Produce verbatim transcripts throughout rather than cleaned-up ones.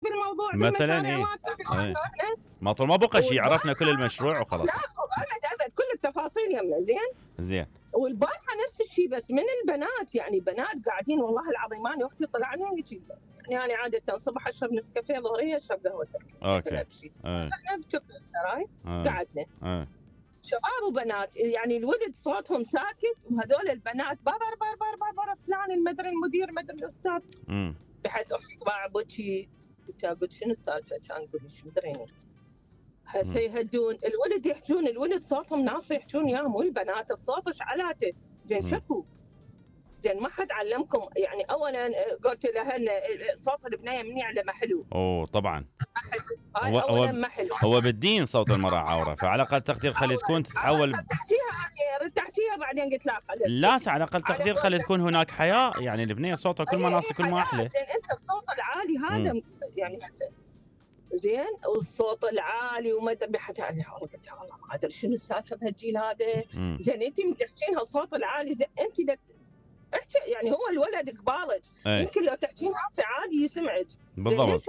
الموضوع مثلا بالمشاريع ايه, ما ايه. ما طول ما بقى شيء عرفنا كل والبارحة المشروع وخلاص. لا أبد أبد كل التفاصيل يمنا زين. زين. والبارحة نفس الشيء بس من البنات، يعني بنات قاعدين والله العظيم أنا أختي طلعنا هيك، يعني أنا عادة صبح أشرب نسكافيه، ظهرية أشرب قهوة تركي اوكي. نفس الشيء. ايه. احنا بشوكلت سراي ايه. قعدنا ايه. شباب وبنات، يعني الولد صوتهم ساكت وهذول البنات بابر بابر بابر فلان المدري المدير مدري الاستاذ. امم بحيث اختي طبعا بكي، قلت قلت شنو السالفه؟ كان يقول لي شو مدريني هسه يهدون الولد يحجون، الولد صوتهم ناس يحجون يا مو البنات الصوت شعلاته زين شكو زين ما حد علمكم. يعني اولا قلت لها ان صوت البنيه منيع لما حلو. اوه طبعا هاي هو اولا هو ما حلو. هو بالدين صوت المرأة عورة، فعلى الاقل تقدير خلي تكون تتحول. تحكيها يعني ارتحتيها بعدين قلت لا خلص. لا على الاقل تقدير خلي تكون هناك حياء، يعني البنية صوتها كل ما ناس كل ما احلى. زين انت الصوت العالي هذا مم. يعني هسه زين والصوت العالي وما ادري حتى انا قلت والله ما ادري شنو السالفه بهالجيل هذا. زين انت من تحكين هالصوت العالي زين انت لك احكي يعني هو الولد قبالك ايه. يمكن لو تحكين هسه عادي يسمعك. بالضبط. ليش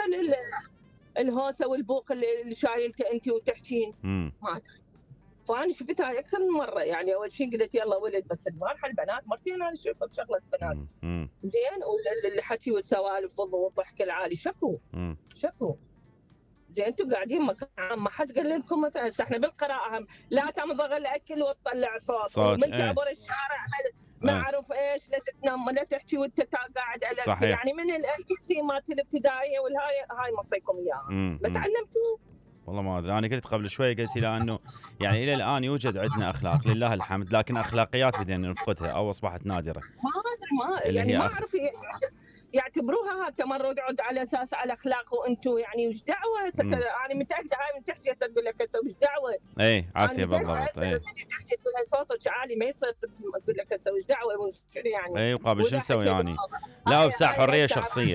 الهوسه والبوق اللي شايلته انت وتحكين ما ادري. فانا شفتها اكثر من مره، يعني اول شيء قلت يلا ولد، بس البارحه البنات مرتين انا شفت شغله بنات مم. زين والحكي والسوالف والضحك العالي شكو مم. شكو. زين انتم قاعدين مكان عام ما حد قال لكم مثلا هسه احنا بالقراءه هم لا تمضغ الاكل وتطلع صوت, صوت. ومن تعبر ايه. الشارع ما اعرف ايه. ايش لا تتنم لا تحكي وانت قاعد على صحيح. يعني من الاي سي مالت الابتدائيه والهاي هاي معطيكم اياها ما تعلمتوا. والله ما ادري، انا قلت قبل شوي قلت لها انه يعني الى الان يوجد عندنا اخلاق لله الحمد، لكن اخلاقيات بدينا نفقدها او اصبحت نادره. ما ادري ما يعني ما اعرف يعتبروها تمرد عد على اساس على اخلاق وانتم يعني وش دعوه هسه. انا متاكده هاي من تحكي هسه تقول لك هسه وش دعوه. اي عافيه بالضبط. اي تجي تحكي تقول لها صوتك عالي ما يصير تقول لك هسه وش دعوه شنو يعني. اي وقابل شو نسوي يعني. لا بس حريه شخصيه.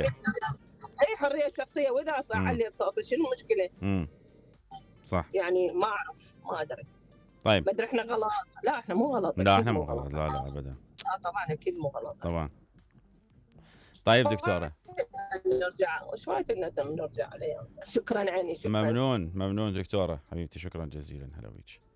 اي حريه شخصيه واذا عليت صوتك شنو المشكله. امم صح يعني ما اعرف ما ادري. طيب ما ادري احنا غلط. لا احنا مو غلط. لا احنا مو غلط. لا لا ابدا. لا طبعا اكيد مو غلط طبعا. طيب دكتوره نرجع وش رايك نرجع عليه. شكرا عيني شكرا. ممنون ممنون دكتوره حبيبتي، شكرا جزيلا. هلا بيك.